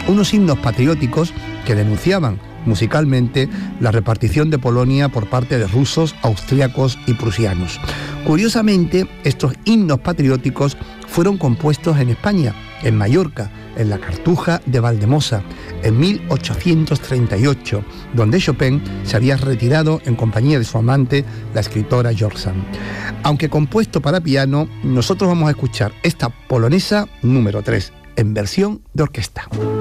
unos himnos patrióticos que denunciaban musicalmente la repartición de Polonia por parte de rusos, austríacos y prusianos. Curiosamente, estos himnos patrióticos fueron compuestos en España, en Mallorca, en la Cartuja de Valdemosa, en 1838, donde Chopin se había retirado en compañía de su amante, la escritora George Sand. Aunque compuesto para piano, nosotros vamos a escuchar esta polonesa número 3, en versión de orquesta.